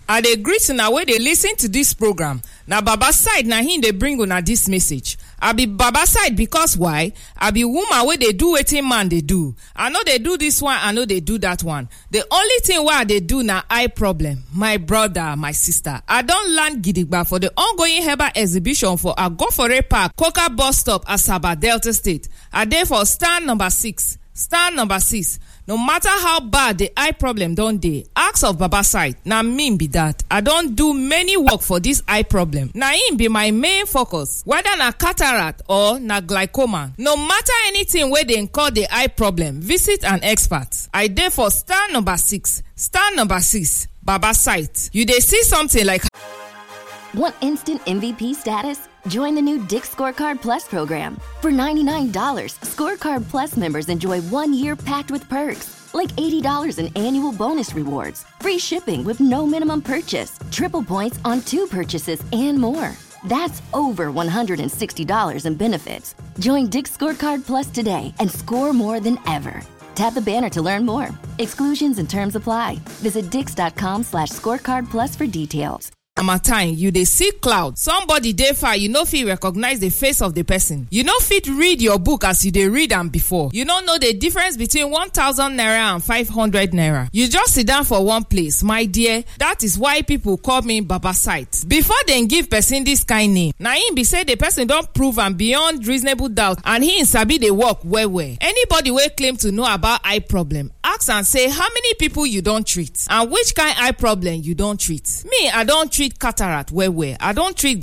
I dey greet una wey dey listen to dis program. Na Baba Side na him dey bring una dis message. I be Baba Side because why? I be woman wey dey do wetin man dey do. I no dey do this one, I no dey do that one. The only thing wey I dey do na eye problem. My brother, my sister, I don land gidigba for the ongoing herbal exhibition for Agofore Park, Coca bus stop, Asaba, Delta State. I dey for stand number 6. Stand number 6. No matter how bad the eye problem don dey, ask of Baba Side. Na me be that. I don do many work for this eye problem. Na im be my main focus. Whether na cataract or na glaucoma, no matter anything wey dem call the eye problem, visit an expert. I dey for stand number 6. Stand number 6. Baba Side. You dey see something like. Want instant MVP status? Join the new Dick's Scorecard Plus program. For $99, Scorecard Plus members enjoy 1 year packed with perks, like $80 in annual bonus rewards, free shipping with no minimum purchase, triple points on 2 purchases, and more. That's over $160 in benefits. Join Dick's Scorecard Plus today and score more than ever. Tap the banner to learn more. Exclusions and terms apply. Visit dix.com/scorecard plus for details. Time you dey see cloud, somebody dey far, you no fit recognize the face of the person. You no fit read your book as you dey read am before. You no know the difference between 1,000 naira and 500 naira. You just sit down for one place, my dear. That is why people call me Baba Side. Before dem give person this kind name, na im be say the person don prove am beyond reasonable doubt and he sabi dey work well well. Anybody wey claim to know about eye problem, ask am say how many people you don treat and which kind eye problem you don treat. Me, I don treat cataract well well. I don treat